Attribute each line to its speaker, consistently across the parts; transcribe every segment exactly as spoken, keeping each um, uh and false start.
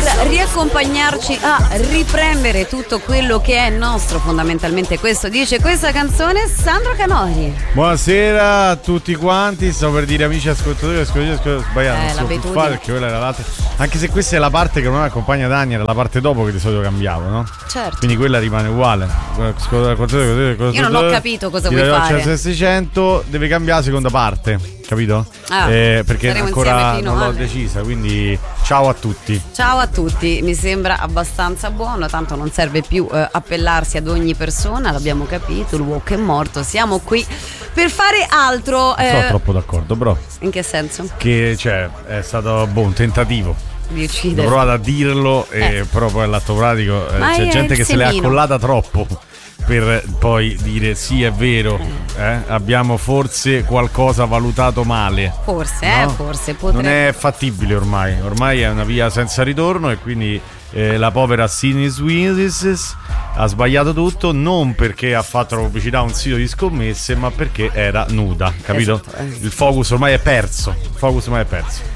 Speaker 1: riaccompagnarci a riprendere tutto quello che è nostro, fondamentalmente questo dice questa canzone, Sandro Canori.
Speaker 2: Buonasera a tutti quanti, stavo per dire amici ascoltatori, ascoltatori, ascoltatori sbagliato,
Speaker 1: eh,
Speaker 2: non so fare perché quella era l'altra, anche se questa è la parte che non accompagna Dani, era la parte dopo che di solito cambiavo, no?
Speaker 1: Certo.
Speaker 2: Quindi quella rimane uguale.
Speaker 1: Io non ho capito cosa vuoi fare.
Speaker 2: Cioè seicento deve cambiare seconda parte, capito?
Speaker 1: Ah,
Speaker 2: eh, perché ancora non l'ho decisa, quindi ciao a tutti.
Speaker 1: Ciao a tutti, mi sembra abbastanza buono, tanto non serve più eh, appellarsi ad ogni persona, l'abbiamo capito, il walk è morto, siamo qui per fare altro.
Speaker 2: Non sono eh... troppo d'accordo, bro.
Speaker 1: In che senso?
Speaker 2: Che cioè è stato boh, un tentativo
Speaker 1: di uccidere.
Speaker 2: Ho provato a dirlo, eh. e però poi all'atto pratico eh, c'è gente che
Speaker 1: semino.
Speaker 2: se l'è accollata troppo per poi dire sì è vero, eh, abbiamo forse qualcosa valutato male.
Speaker 1: Forse,
Speaker 2: no?
Speaker 1: eh, forse potrebbe.
Speaker 2: Non è fattibile ormai, ormai è una via senza ritorno e quindi eh, la povera Sydney Sweeney ha sbagliato tutto, non perché ha fatto la pubblicità a un sito di scommesse, ma perché era nuda, capito?
Speaker 1: Esatto, eh.
Speaker 2: Il focus ormai è perso, il focus ormai è perso.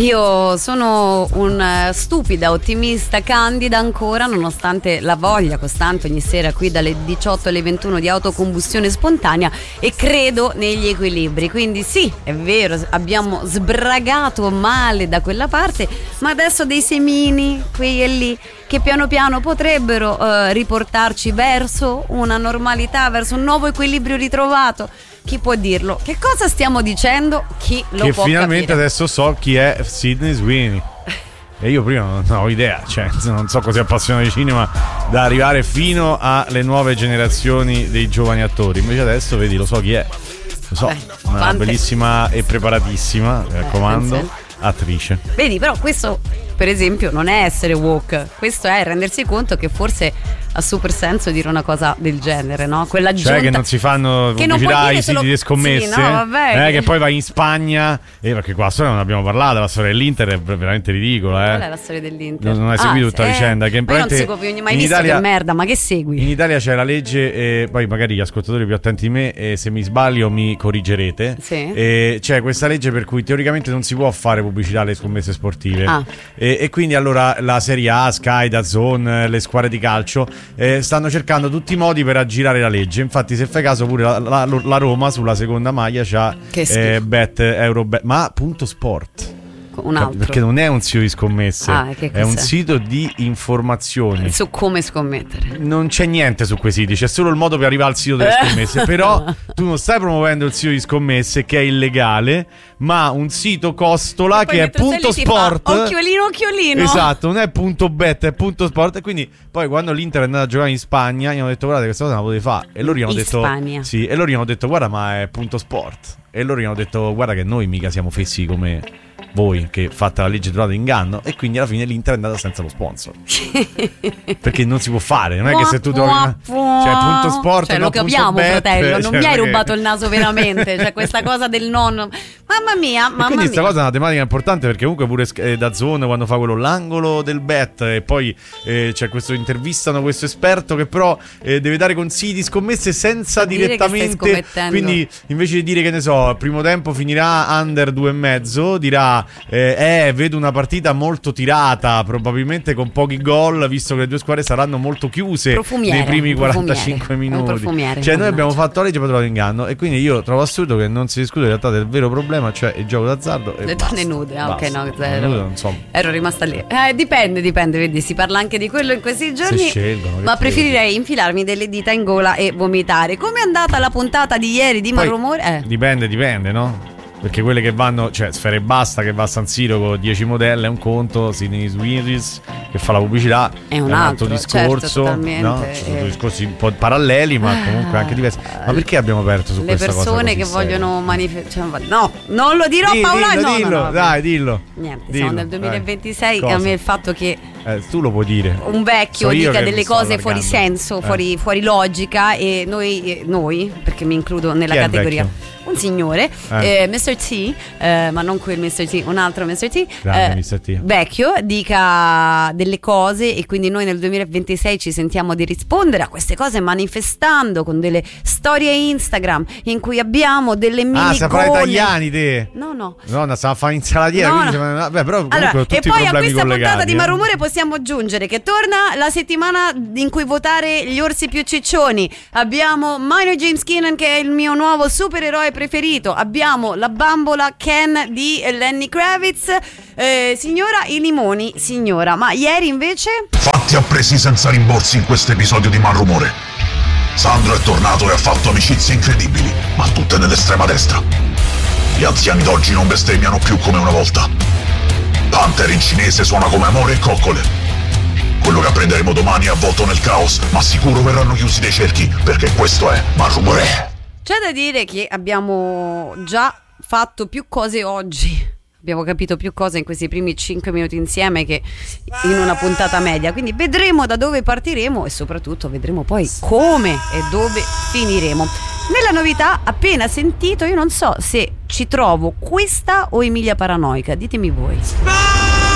Speaker 1: Io sono un stupida ottimista candida ancora, nonostante la voglia costante ogni sera qui dalle diciotto alle ventuno di autocombustione spontanea, e credo negli equilibri. Quindi sì, è vero, abbiamo sbragato male da quella parte, ma adesso dei semini qui e lì che piano piano potrebbero eh, riportarci verso una normalità, verso un nuovo equilibrio ritrovato. Chi può dirlo? Che cosa stiamo dicendo? Chi lo
Speaker 2: che
Speaker 1: può
Speaker 2: finalmente
Speaker 1: capire?
Speaker 2: Adesso so chi è Sydney Sweeney. E io prima non avevo idea, cioè non so così appassionato di cinema da arrivare fino alle nuove generazioni dei giovani attori. Invece adesso vedi, lo so chi è. Lo so,
Speaker 1: Beh,
Speaker 2: una
Speaker 1: quante...
Speaker 2: bellissima e preparatissima, mi raccomando,
Speaker 1: eh,
Speaker 2: attrice.
Speaker 1: Vedi, però questo per esempio non è essere woke, questo è rendersi conto che forse ha super senso dire una cosa del genere, no? Quella
Speaker 2: cioè
Speaker 1: giunta...
Speaker 2: che non si fanno pubblicità ai siti di scommesse,
Speaker 1: sì, no, vabbè,
Speaker 2: eh, che poi vai in Spagna, eh, perché qua la storia non abbiamo parlato, la storia dell'Inter è veramente ridicola, eh.
Speaker 1: Qual è la storia dell'Inter?
Speaker 2: Non, non hai seguito ah, tutta la
Speaker 1: eh,
Speaker 2: vicenda che in
Speaker 1: ma io non seguo più, mai visto Italia, che merda, ma che segui?
Speaker 2: In Italia c'è la legge, eh, poi magari gli ascoltatori più attenti di me, e eh, se mi sbaglio mi corrigerete,
Speaker 1: sì.
Speaker 2: eh, c'è questa legge per cui teoricamente non si può fare pubblicità alle scommesse sportive,
Speaker 1: ah.
Speaker 2: e, e quindi allora la Serie A, Sky, DAZN, le squadre di calcio eh, stanno cercando cercando tutti i modi per aggirare la legge. Infatti se fai caso pure la, la, la Roma sulla seconda maglia c'ha eh, bet, Eurobet, ma punto sport.
Speaker 1: Un altro.
Speaker 2: Perché non è un sito di scommesse,
Speaker 1: ah,
Speaker 2: è un sito di informazioni
Speaker 1: su come scommettere.
Speaker 2: Non c'è niente su quei siti, c'è solo il modo per arrivare al sito delle scommesse. Però tu non stai promuovendo il sito di scommesse, che è illegale, ma un sito costola che è punto sport.
Speaker 1: Occhiolino, occhiolino.
Speaker 2: Esatto, non è punto bet, è punto sport. E quindi poi quando l'Inter è andata a giocare in Spagna gli hanno detto guardate, questa cosa non la potete fare. E loro gli hanno
Speaker 1: in
Speaker 2: detto
Speaker 1: Spagna.
Speaker 2: Sì, e loro gli hanno detto guarda, ma è punto sport. E loro gli hanno detto guarda che noi mica siamo fessi come voi che fate la legge trovate inganno. E quindi alla fine l'Inter è andata senza lo sponsor. Perché non si può fare, non è che se tu trovi una... cioè punto sport,
Speaker 1: cioè,
Speaker 2: no,
Speaker 1: lo capiamo
Speaker 2: bet,
Speaker 1: fratello, non
Speaker 2: cioè,
Speaker 1: mi hai
Speaker 2: perché...
Speaker 1: rubato il naso veramente. Cioè questa cosa del nonno, mamma mia, mamma
Speaker 2: e quindi
Speaker 1: mia.
Speaker 2: questa cosa è una tematica importante, perché comunque pure eh, DAZN quando fa quello l'angolo del bet, e poi eh, c'è questo, intervistano questo esperto che però eh, deve dare consigli di scommesse senza
Speaker 1: dire
Speaker 2: direttamente, quindi invece di dire che ne so al primo tempo finirà under due e mezzo, dirà eh, eh vedo una partita molto tirata, probabilmente con pochi gol, visto che le due squadre saranno molto chiuse
Speaker 1: profumiere,
Speaker 2: nei primi quarantacinque minuti. Cioè noi abbiamo fatto la legge per trovato inganno, e quindi io trovo assurdo che non si discute in realtà del vero problema, cioè il gioco d'azzardo e
Speaker 1: le
Speaker 2: basta,
Speaker 1: donne nude. Ah, ok, no,
Speaker 2: zero. Nude, insomma.
Speaker 1: Ero rimasta lì. Eh, dipende, dipende, vedi, si parla anche di quello in questi giorni.
Speaker 2: Si scelgono,
Speaker 1: ma preferirei infilarmi delle dita in gola e vomitare. Come è andata la puntata di ieri di Marrumore? Eh.
Speaker 2: Dipende, dipende, no? Perché quelle che vanno, cioè Sfera Ebbasta che va a San Siro con dieci modelle è un conto, Sydney Sweeney che fa la pubblicità
Speaker 1: è un,
Speaker 2: è un altro, altro discorso,
Speaker 1: certo,
Speaker 2: no? Sono due discorsi un po' paralleli ma comunque anche diversi. Ma perché abbiamo aperto su
Speaker 1: le
Speaker 2: questa cosa? Le
Speaker 1: persone che vogliono manifestare, cioè, no, non lo dirò,
Speaker 2: dillo,
Speaker 1: Paola,
Speaker 2: dillo,
Speaker 1: no,
Speaker 2: dillo,
Speaker 1: no, no,
Speaker 2: dai, dillo.
Speaker 1: Niente,
Speaker 2: dillo,
Speaker 1: siamo nel duemilaventisei e a me il fatto che
Speaker 2: eh, tu lo puoi dire.
Speaker 1: Un vecchio
Speaker 2: so
Speaker 1: dica delle cose fuori senso,
Speaker 2: eh.
Speaker 1: fuori, fuori logica, e noi, noi, perché mi includo nella
Speaker 2: Chi
Speaker 1: categoria. Un signore, eh. Eh, mister T, eh, ma non quel mister T, un altro mister T,
Speaker 2: Grande, eh, mister T,
Speaker 1: vecchio, dica delle cose e quindi noi nel duemilaventisei ci sentiamo di rispondere a queste cose manifestando con delle storie Instagram in cui abbiamo delle mini
Speaker 2: Ah, saprai italiani te?
Speaker 1: No, no.
Speaker 2: Nonna, stava a fare insalatiera,
Speaker 1: No,
Speaker 2: quindi
Speaker 1: no.
Speaker 2: Beh, però comunque
Speaker 1: Allora,
Speaker 2: ho tutti
Speaker 1: e
Speaker 2: i
Speaker 1: poi a
Speaker 2: problemi
Speaker 1: questa
Speaker 2: collegati,
Speaker 1: puntata di
Speaker 2: eh.
Speaker 1: Marumore possiamo aggiungere che torna la settimana in cui votare gli orsi più ciccioni. Abbiamo Minor James Keenan, che è il mio nuovo supereroe preferito. Abbiamo la bambola Ken di Lenny Kravitz. Eh, signora, i limoni, signora. Ma ieri invece...
Speaker 3: Fatti appresi senza rimborsi in questo episodio di Marumore. Sandro è tornato e ha fatto amicizie incredibili, ma tutte nell'estrema destra. Gli anziani d'oggi non bestemmiano più come una volta. Panther in cinese suona come amore e coccole. Quello che apprenderemo domani è avvolto nel caos, ma sicuro verranno chiusi dei cerchi, perché questo è Marumore.
Speaker 1: C'è da dire che abbiamo già fatto più cose oggi. Abbiamo capito più cose in questi primi cinque minuti insieme che in una puntata media. Quindi vedremo da dove partiremo e soprattutto vedremo poi come e dove finiremo. Nella novità appena sentito, io non so se ci trovo questa o Emilia Paranoica. Ditemi voi.